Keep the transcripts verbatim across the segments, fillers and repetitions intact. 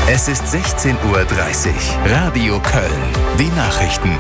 Es ist sechzehn Uhr dreißig. Radio Köln. Die Nachrichten.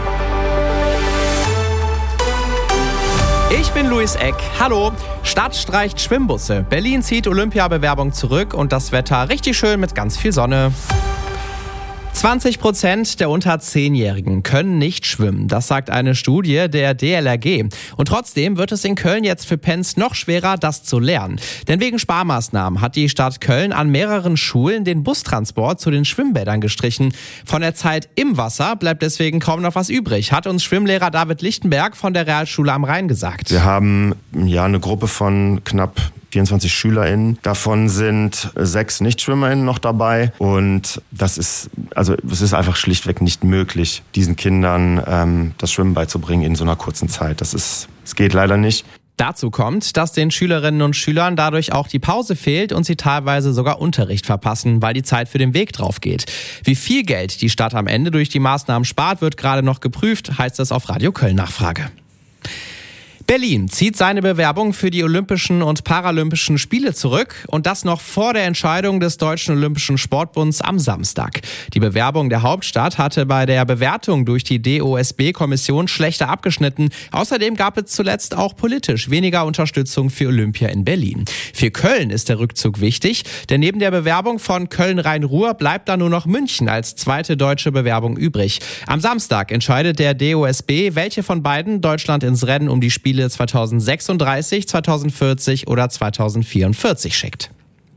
Ich bin Luis Eck. Hallo. Stadt streicht Schwimmbusse. Berlin zieht Olympiabewerbung zurück und das Wetter richtig schön mit ganz viel Sonne. zwanzig Prozent der unter zehnjährigen können nicht schwimmen. Das sagt eine Studie der D L R G. Und trotzdem wird es in Köln jetzt für Penns noch schwerer, das zu lernen. Denn wegen Sparmaßnahmen hat die Stadt Köln an mehreren Schulen den Bustransport zu den Schwimmbädern gestrichen. Von der Zeit im Wasser bleibt deswegen kaum noch was übrig, hat uns Schwimmlehrer David Lichtenberg von der Realschule am Rhein gesagt. Wir haben ja eine Gruppe von knapp vierundzwanzig SchülerInnen. Davon sind sechs NichtschwimmerInnen noch dabei. Und das ist, also es ist einfach schlichtweg nicht möglich, diesen Kindern ähm, das Schwimmen beizubringen in so einer kurzen Zeit. Das ist, es geht leider nicht. Dazu kommt, dass den Schülerinnen und Schülern dadurch auch die Pause fehlt und sie teilweise sogar Unterricht verpassen, weil die Zeit für den Weg drauf geht. Wie viel Geld die Stadt am Ende durch die Maßnahmen spart, wird gerade noch geprüft, heißt es auf Radio Köln Nachfrage. Berlin zieht seine Bewerbung für die Olympischen und Paralympischen Spiele zurück und das noch vor der Entscheidung des Deutschen Olympischen Sportbunds am Samstag. Die Bewerbung der Hauptstadt hatte bei der Bewertung durch die D O S B-Kommission schlechter abgeschnitten. Außerdem gab es zuletzt auch politisch weniger Unterstützung für Olympia in Berlin. Für Köln ist der Rückzug wichtig, denn neben der Bewerbung von Köln-Rhein-Ruhr bleibt da nur noch München als zweite deutsche Bewerbung übrig. Am Samstag entscheidet der D O S B, welche von beiden Deutschland ins Rennen um die Spiele zweitausendsechsunddreißig, zweitausendvierzig oder zweitausendvierundvierzig schickt.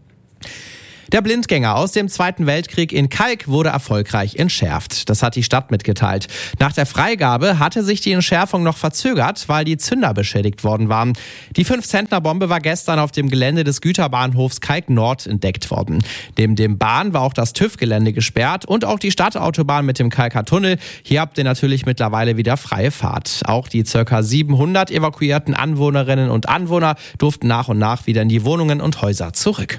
Der Blindgänger aus dem Zweiten Weltkrieg in Kalk wurde erfolgreich entschärft. Das hat die Stadt mitgeteilt. Nach der Freigabe hatte sich die Entschärfung noch verzögert, weil die Zünder beschädigt worden waren. Die fünf-Zentner-Bombe war gestern auf dem Gelände des Güterbahnhofs Kalk Nord entdeckt worden. Neben dem Bahn war auch das TÜV-Gelände gesperrt und auch die Stadtautobahn mit dem Kalker Tunnel. Hier habt ihr natürlich mittlerweile wieder freie Fahrt. Auch die ca. siebenhundert evakuierten Anwohnerinnen und Anwohner durften nach und nach wieder in die Wohnungen und Häuser zurück.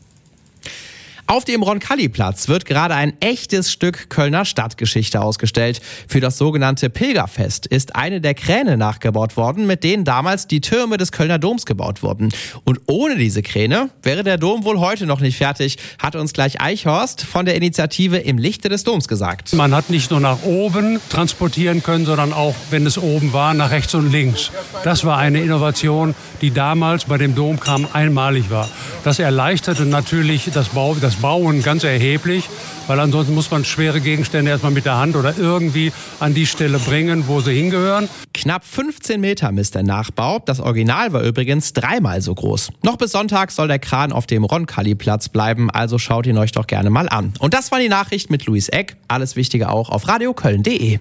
Auf dem Roncalli-Platz wird gerade ein echtes Stück Kölner Stadtgeschichte ausgestellt. Für das sogenannte Pilgerfest ist eine der Kräne nachgebaut worden, mit denen damals die Türme des Kölner Doms gebaut wurden. Und ohne diese Kräne wäre der Dom wohl heute noch nicht fertig, hat uns gleich Eichhorst von der Initiative Im Lichte des Doms gesagt. Man hat nicht nur nach oben transportieren können, sondern auch, wenn es oben war, nach rechts und links. Das war eine Innovation, die damals bei dem Domkram einmalig war. Das erleichterte natürlich das Bau, das Bauen ganz erheblich, weil ansonsten muss man schwere Gegenstände erstmal mit der Hand oder irgendwie an die Stelle bringen, wo sie hingehören. Knapp fünfzehn Meter misst der Nachbau. Das Original war übrigens dreimal so groß. Noch bis Sonntag soll der Kran auf dem Roncalli-Platz bleiben, also schaut ihn euch doch gerne mal an. Und das war die Nachricht mit Luis Eck. Alles Wichtige auch auf radioköln punkt de.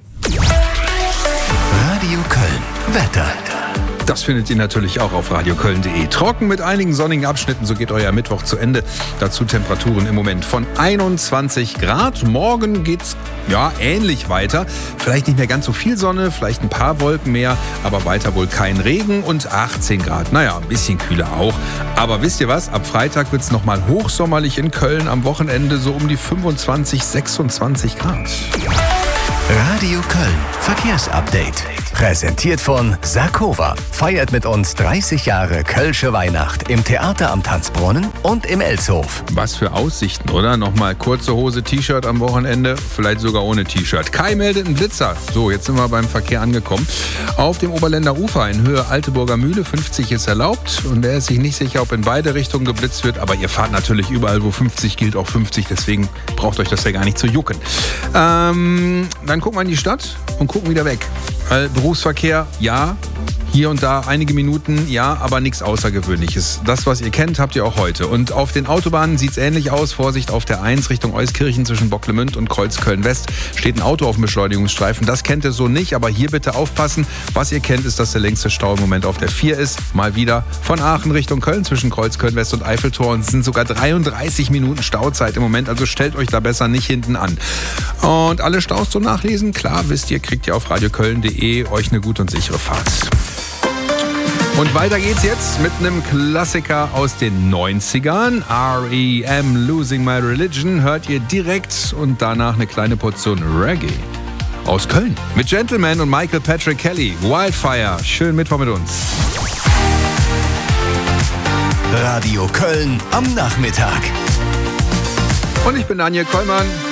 Radio Köln. Wetter. Das findet ihr natürlich auch auf radioköln punkt de. Trocken mit einigen sonnigen Abschnitten, so geht euer Mittwoch zu Ende. Dazu Temperaturen im Moment von einundzwanzig Grad. Morgen geht's ja ähnlich weiter. Vielleicht nicht mehr ganz so viel Sonne, vielleicht ein paar Wolken mehr, aber weiter wohl kein Regen und achtzehn Grad. Naja, ein bisschen kühler auch. Aber wisst ihr was? Ab Freitag wird's nochmal hochsommerlich in Köln. Am Wochenende so um die fünfundzwanzig, sechsundzwanzig Grad. Radio Köln. Verkehrsupdate. Präsentiert von Sarkova. Feiert mit uns dreißig Jahre Kölsche Weihnacht im Theater am Tanzbrunnen und im Elshof. Was für Aussichten, oder? Nochmal kurze Hose, T-Shirt am Wochenende, vielleicht sogar ohne T-Shirt. Kai meldet einen Blitzer. So, jetzt sind wir beim Verkehr angekommen. Auf dem Oberländer Ufer in Höhe Alteburger Mühle, fünfzig ist erlaubt. Und er ist sich nicht sicher, ob in beide Richtungen geblitzt wird. Aber ihr fahrt natürlich überall, wo fünfzig gilt, auch fünfzig. Deswegen braucht euch das ja gar nicht zu jucken. Ähm, dann gucken wir in die Stadt und gucken wieder weg. Weil Berufsverkehr, ja, hier und da einige Minuten, ja, aber nichts Außergewöhnliches. Das, was ihr kennt, habt ihr auch heute. Und auf den Autobahnen sieht es ähnlich aus. Vorsicht auf der eins Richtung Euskirchen zwischen Bocklemünd und Kreuzköln-West steht ein Auto auf dem Beschleunigungsstreifen. Das kennt ihr so nicht, aber hier bitte aufpassen. Was ihr kennt, ist, dass der längste Stau im Moment auf der vier ist. Mal wieder von Aachen Richtung Köln zwischen Kreuzköln-West und Eiffeltor. Und es sind sogar dreiunddreißig Minuten Stauzeit im Moment. Also stellt euch da besser nicht hinten an. Und alle Staus zum Nachlesen, klar, wisst ihr, kriegt ihr auf radioköln punkt de euch eine gute und sichere Fahrt. Und weiter geht's jetzt mit einem Klassiker aus den neunzigern. R E M Losing My Religion hört ihr direkt und danach eine kleine Portion Reggae. Aus Köln mit Gentleman und Michael Patrick Kelly. Wildfire. Schönen Mittwoch mit uns. Radio Köln am Nachmittag. Und ich bin Daniel Kollmann.